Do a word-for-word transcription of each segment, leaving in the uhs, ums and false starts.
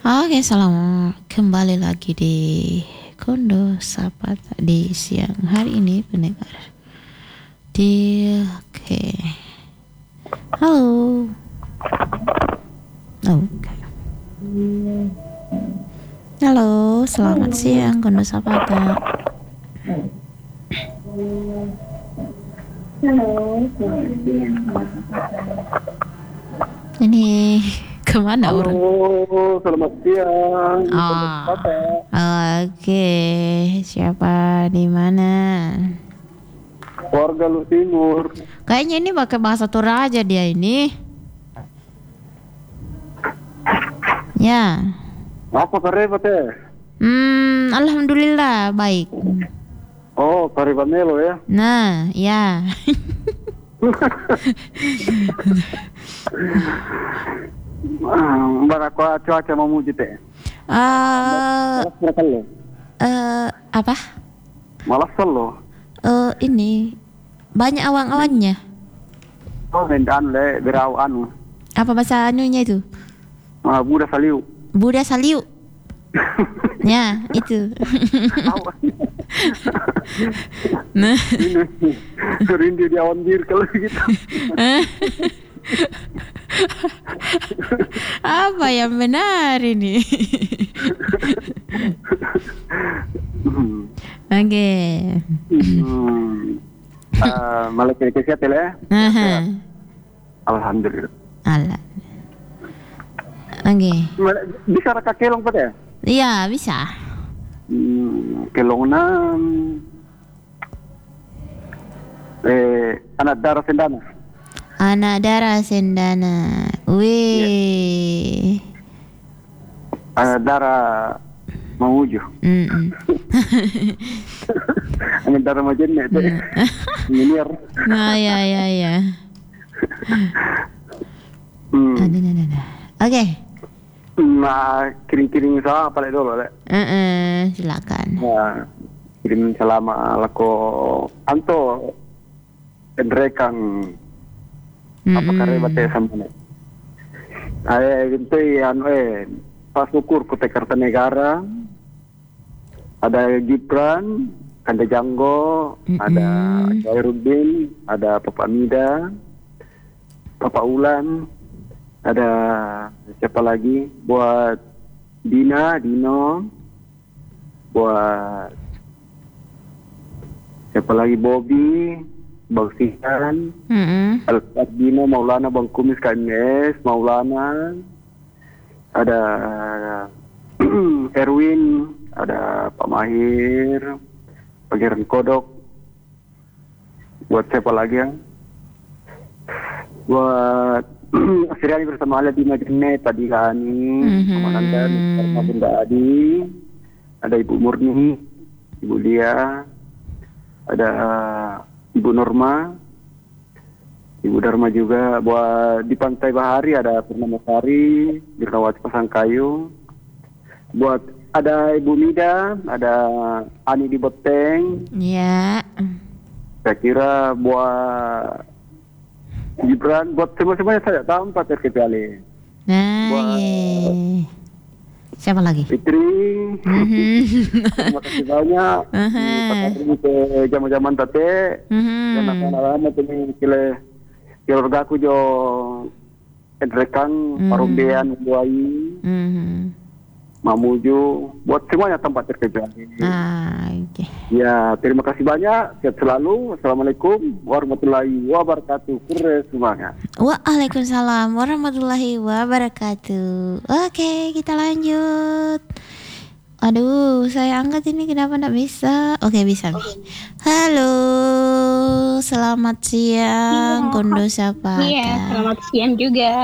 Oke, selamat kembali lagi di Kondo Sapa di siang hari ini pendengar. Di oke. Halo. Oh, oke. Halo, selamat siang Kondo Sapa. Halo, selamat siang. Ini kemana orang? Halo, selamat siang. Ah, Bapak. oke. Siapa di mana? Warga Lu Timur. Kayaknya ini pakai bahasa Toraja dia ini. Ya. Apa kabar teh? Hmm, alhamdulillah baik. Oh, Kariban Melo ya. Nah, ya. Mbak aku cuaca memuji teh. Eh, Malas sekali lo. eh, apa? Malas lo. Eh, ini banyak awan-awannya. Oh, mendan le berau anu. Apa bahasa anunya itu? Ah, Buddha Saliu. Buddha Saliu. Ya, itu. Nah, Rindu di awan bir kalau gitu. apa yang benar ini? Oke. Hmm. Ah, malah kira sehat ya. Aha. Alhamdulillah. Alah. Oke. Bisa raka kelong Pak ya? Iya, bisa. Hmm, kelong na eh anak darah sendana. Anak darah sendana. Wih. Anak darah Mamuju. Mm-mm. Anak darah Majennya itu. Minir. Nah, ya, ya, ya. Hmm. Ada, ada, ada. Oke. Nah, kirim-kirim sama apa dulu le? Uh-uh, silakan. Nah, kirim selama lako anto endrekan apa karya bate sampai. Ay gitu anu eh pas ukur Kutai Kartanegara ada Gibran, ada Janggo, ada Khairuddin, ada Papa Mida, Papa Ulan, ada siapa lagi buat Dina, Dino, buat siapa lagi Bobby, Bang Sihan, Mm-mm. Al-Dino, Maulana, Bang Kumis, Kanyes, Maulana, ada Erwin, ada Pak Mahir, Pangeran Kodok, buat siapa lagi yang buat Asriani bersama Ala Dina Jenet, tadi Kani, Mhm. Mama Nanda, sama Bunda Adi, ada Ibu Murni, Ibu Lia, ada Ibu Norma, Ibu Dharma juga. Buat di Pantai Bahari ada Purnama Sari, Dirgawati Pasangkayu. Buat ada Ibu Mida, ada Ani di Boteng. Ya. Saya kira buat Gibran, buat semua-semuanya saya tahu empat R K P Ali. Nah, Buat- ye. Siapa lagi? Fitri, Mhm. terima kasih banyak. Aha. Di ke zaman-zaman tate, Mhm. dan anak lama ini kile keluarga aku jo endrekan, Hmm. parumbean, buai, Mhm. mamuju, buat semuanya tempat R K P Ali. Ah, oke. Ya, terima kasih banyak. Sehat selalu. Assalamualaikum warahmatullahi wabarakatuh. Kure semuanya. Waalaikumsalam warahmatullahi wabarakatuh. Oke, kita lanjut. Aduh, saya angkat ini kenapa enggak bisa? Oke, bisa. Bi. Halo, selamat siang, Iya. Kondo Sapata. Iya, selamat siang juga.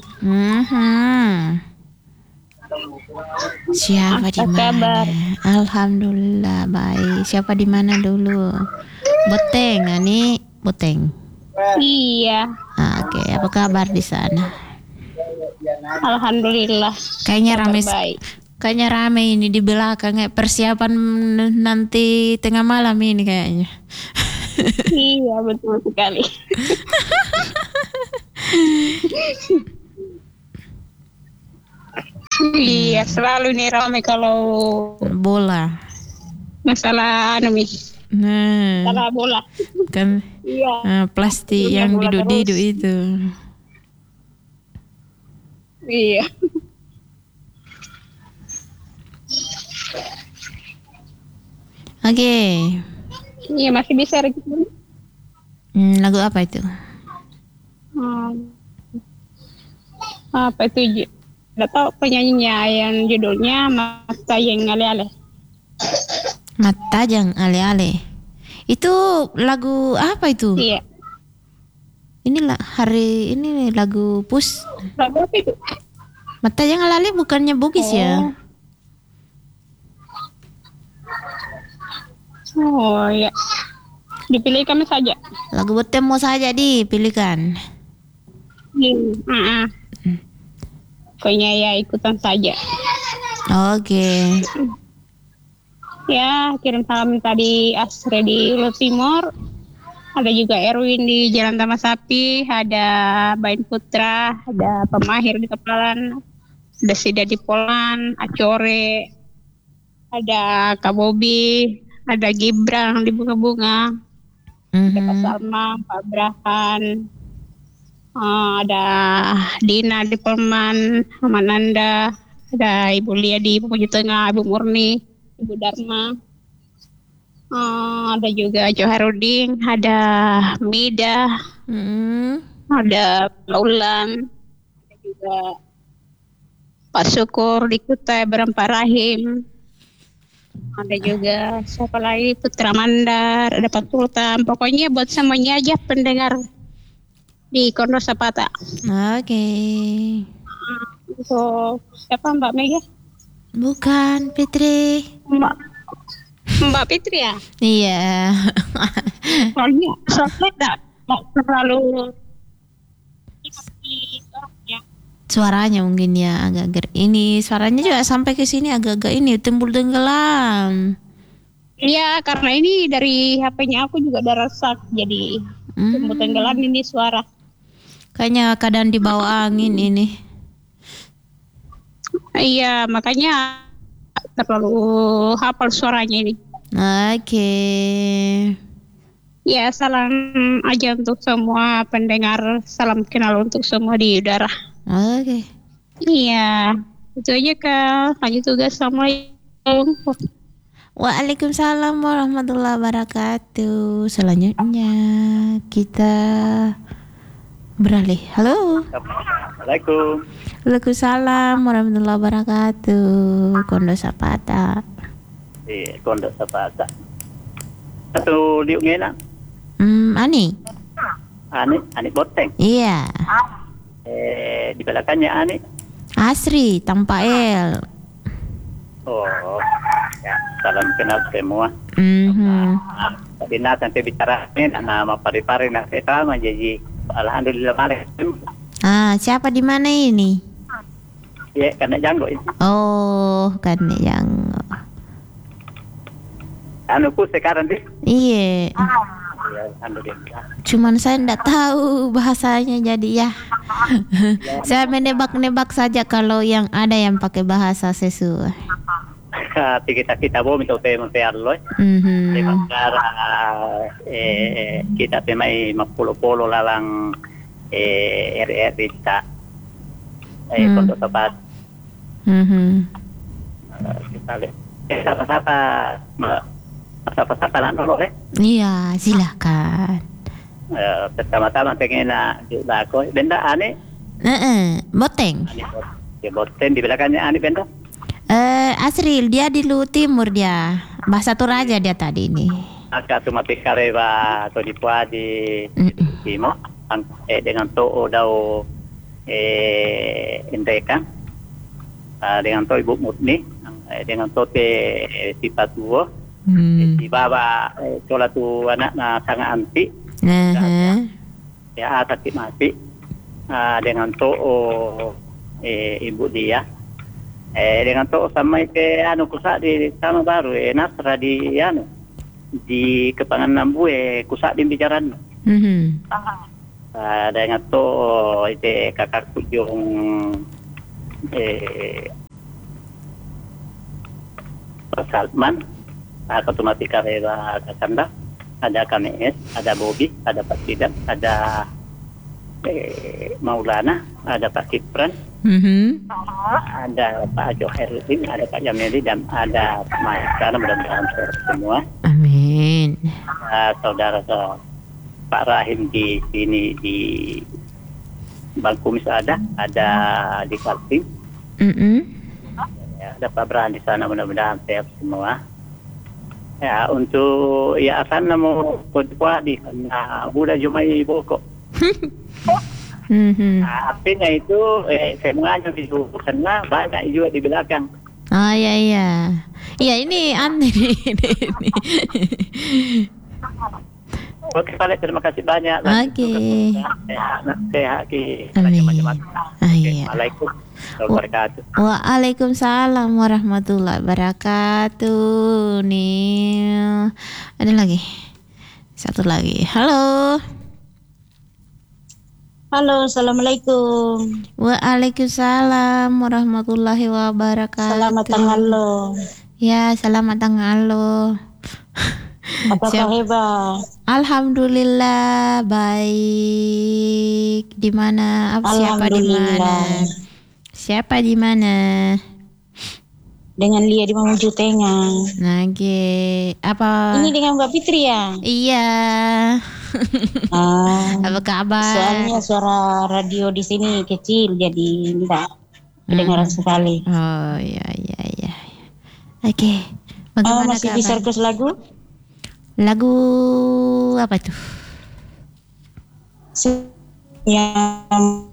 Mhm. Siapa di Apa mana? kabar? Alhamdulillah baik. Siapa di mana dulu? Boteng, ani Boteng. Iya, Ah, Oke, apa kabar di sana? alhamdulillah. Kayaknya Kabar rame, baik. kayaknya rame ini di belakang. Kayak persiapan nanti tengah malam ini kayaknya. Iya, betul sekali. Iya, selalu nih rame kalau Bola. masalah anu Mi, Nah, masalah bola. kan Iya. eh, plastik Dunia yang bola diduk-diduk terus. itu. Iya. Oke. Iya, masih bisa registrasi. Hmm, lagu apa itu? Hmm. Apa itu? Ju- Nggak tahu penyanyinya yang judulnya Mata yang Ale-ale. Matajang Ale-ale. Itu lagu apa itu? Iya. Inilah hari ini lagu Pus. Lagu apa itu? Matajang Ale-ale bukannya Bugis ya? Oh iya. Dipilih kami saja. Lagu bertemu saja dipilihkan. Iya. Uh-uh. Pokoknya ya ikutan saja. Oke. Ya, kirim salam tadi Asri di Ulu Timur. Ada juga Erwin di Jalan Taman Sapi, ada Bain Putra, ada Pemahir di Kepalan, ada Sida di Polan, Acore, ada Kak Bobi, ada Gibran di Bunga-Bunga, ada Pak Mhm. Salma, Pak Abrahan, eh, ada Dina di Pelman, Amananda, ada Ibu Lia di Pemuju Tengah, Ibu Murni, Ibu Dharma. Eh, ada juga Joharudin, ada Mida, Mhm. ada Laulan, ada juga Pak Syukur di Kutai Berempat Rahim, ada juga siapa lagi Putra Mandar, ada Pak Sultan. Pokoknya buat semuanya aja pendengar di Kondo Sapata. Oke. Untuk siapa Mbak Mega? Bukan Fitri. Mbak Mbak Fitri ya? Iya. Soalnya soalnya enggak terlalu ya. Suaranya mungkin ya agak ger ini suaranya juga sampai ke sini agak-agak ini timbul tenggelam. Iya, karena ini dari H P-nya aku juga ada rusak, jadi Hmm. tumbuh tenggelam ini suara. Kayaknya keadaan di bawah angin ini. Iya, makanya terlalu hafal suaranya ini. Oke. Ya, salam aja untuk semua pendengar, salam kenal untuk semua di udara. Oke. Iya, itu aja Kak. Lanjut tugas, Assalamualaikum. Waalaikumsalam warahmatullahi wabarakatuh. Selanjutnya kita beralih. Halo. Assalamualaikum. Waalaikumsalam warahmatullahi wabarakatuh. Kondo Sapata. Eh, Kondo Sapata. Satu liuk ngena. Hmm, Ani. Ani, Ani Boteng. Iya. Eh, di belakangnya Ani. Asri tanpa L. Oh, ya, salam kenal semua. Mhm. Ah, tadi nak sampai bicara ini nama pari-pari nak sama jadi alhamdulillah mari. Ah, siapa di mana ini? Ya, karena janggo ini. Oh, kan yang Anu ku sekarang di. iya. Ya, alhamdulillah. Cuman saya enggak tahu bahasanya jadi ya. Saya menebak-nebak saja kalau yang ada yang pakai bahasa sesuai. kita kita bawa minta tema perlo. Mhm. Sementara eh kita temai mapolo-polo lalang eh R R kita eh Hmm. Kondo Sapata. Mhm. Eh, kita lihat. Eh, sapa-sapa, ma- sapa-sapa lang dulu eh. Iya, silakan. Eh, pertama-tama pengen na juga ako. Benda ani, Heeh, Boteng. ani bot, ya boten di belakangnya ani benda. Eh, Asril dia di Lu Timur dia. Bahasa Toraja dia tadi ini. Aka tumati kareba atau di puadi Mm-mm. timo, ang- eh dengan too daw eh indeka, Ah, dengan to ibu mutni, eh, dengan to te eh, sifat duo, Hmm. di baba eh, cola tu anak na sanga anti. Aha. Ya sakit mati uh, dengan to eh, ibu dia eh dengan to sama ke anu kusak di sama baru eh nasra di anu di kepangan nambu eh kusak di bicaran Mhm. uh, dengan to itu kakak yung eh Salman, uh, Ketua Matika Reba Kakanda, ada K M S, ada Bobby, ada Pak Sidak, ada eh, Maulana, ada Pak Kipran, Mhm. ada Pak Johairuddin, ada Pak Jamili, dan ada Pak Maestana. Mudah-mudahan sehat semua. Amin. Uh, saudara uh, Pak Rahim di sini di Bangkumis ada, ada di Kaltim, Mhm. ya, ada Pak Brahan di sana. Mudah-mudahan sehat semua. Ya, untuk ya akan namo kodwa di karena bulan Jumai Boko. Mhm. Nah, artinya itu eh, semuanya itu karena banyak juga di belakang. Oh iya iya. Iya ini aneh nih. ini, ini. Oke, Pak, terima kasih banyak. Oke. Sehat, sehat, ki. Amin. Macam-macam. Ah, Oke, iya. Assalamualaikum warahmatullahi wabarakatuh. Waalaikumsalam warahmatullahi wabarakatuh. Nih, ada lagi. Satu lagi. Halo. Halo, assalamualaikum. Waalaikumsalam warahmatullahi wabarakatuh. Selamat tanggal lo. Ya, selamat tanggal lo. Apa Siap. kabar? Alhamdulillah baik. Di mana? Apa siapa di mana? Alhamdulillah. Siapa di mana? Dengan Lia di Mamuju Tengah. Nage apa? Ini dengan Mbak Fitri ya? Iya. Ah, Apa kabar? soalnya suara radio di sini kecil jadi enggak kedengaran sekali. Oh iya iya iya. Oke. Oh, Bagaimana masih kabar? di Serkus lagu? Lagu apa tuh? Yang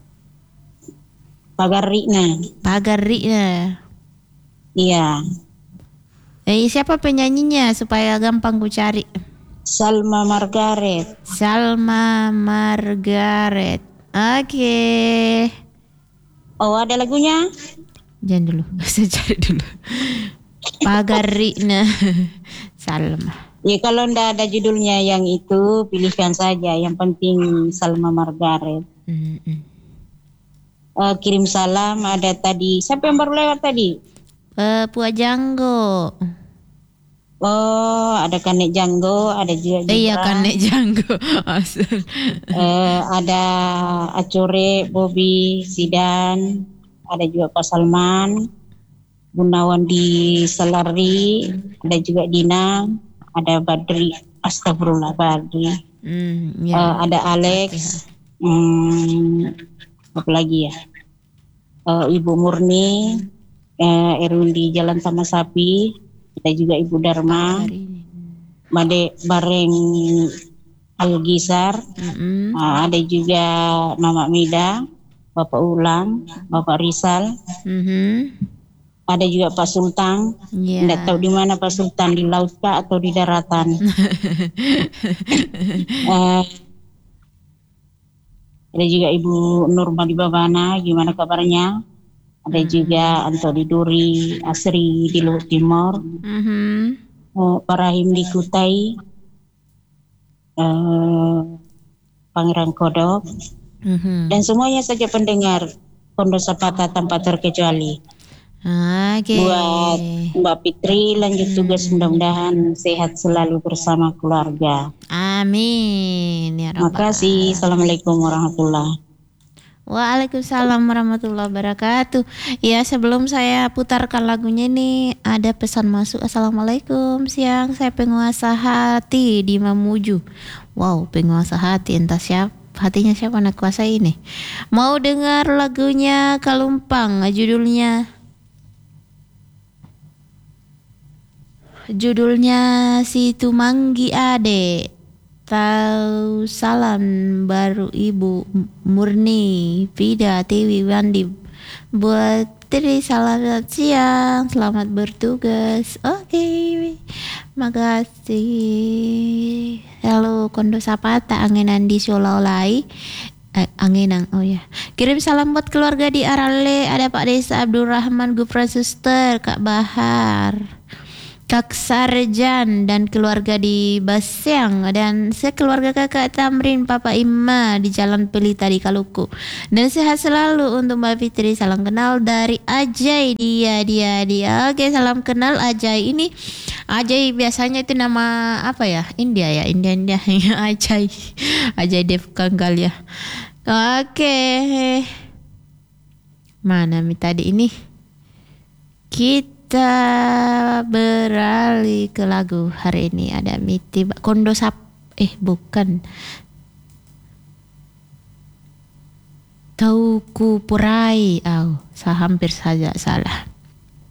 Pagar Rina. Pagar Rina. Iya. Eh siapa penyanyinya supaya gampang ku cari? Salma Margaret. Salma Margaret. Oke. Oh, ada lagunya? Jangan dulu, saya cari dulu. Pagar Rina. Salma. Ya kalau ndak ada judulnya yang itu pilihkan saja. Yang penting Salma Margaret. Mm-mm. Uh, kirim salam ada tadi. Siapa yang baru lewat tadi? Eh, Pua Janggo. Oh, ada Kanek Janggo, ada juga. Eh, iya kan Nek Janggo. Asal. Uh, ada Acore, Bobby, Sidan, ada juga Pak Salman, Gunawan di Selari, ada juga Dina, ada Badri, astagfirullah Badri, Hmm, ya. uh, ada Alex, hmm, apa lagi ya? Uh, Ibu Murni, uh, Erwin di Jalan Taman Sapi, ada juga Ibu Dharma, Hari ini. Made Bareng Algisar, Mm-mm. uh, ada juga Mama Mida, Bapak Ulang, Bapak Rizal, Mhm. ada juga Pak Sultan. Ya. Tidak tahu di mana Pak Sultan, di laut kah atau di daratan. uh, ada juga Ibu Nurma di Babana, gimana kabarnya? Ada juga Antoni Duri, Asri di Luhut Timur, Mhm. uh, Pak Rahim di Kutai, uh, Pangeran Kodok, Mhm. dan semuanya saja pendengar Pondok Sapata tanpa terkecuali. Oke. Buat Mbak Fitri lanjut tugas, mudah-mudahan sehat selalu bersama keluarga. Amin ya rabbal Makasih. Assalamualaikum warahmatullahi. Waalaikumsalam warahmatullahi wabarakatuh. Ya sebelum saya putarkan lagunya nih ada pesan masuk. Assalamualaikum siang, saya penguasa hati di Mamuju. Wow, penguasa hati entah siapa, hatinya siapa nak kuasa ini. Mau dengar lagunya Kalumpang, judulnya judulnya si Tumanggi Ade. Tahu salam baru Ibu Murni, Vida, Tiwi, Wandi. Buat Tri selamat siang, selamat bertugas. Oke, makasih. Halo Kondo Sapata, anginan di Sulaulai. Eh, anginang, oh ya. Kirim salam buat keluarga di Arale. Ada Pak Desa Abdurrahman, Gufran Suster, Kak Bahar. Kak Sarjan dan keluarga di Basyang, dan sekeluarga kakak Tamrin, Papa Ima di Jalan Pelita di Kaluku. Dan sehat selalu untuk Mbak Fitri. Salam kenal dari Ajay. Dia dia dia. Oke, salam kenal Ajay. Ini Ajay biasanya itu nama apa ya? India ya, India India. Ajay. Ajay Devgan kali ya. Oke. Mana mi tadi ini? Kita Kita beralih ke lagu hari ini. Ada Miti Kondo Sap eh bukan Kau ku purai. Oh, saya hampir saja salah.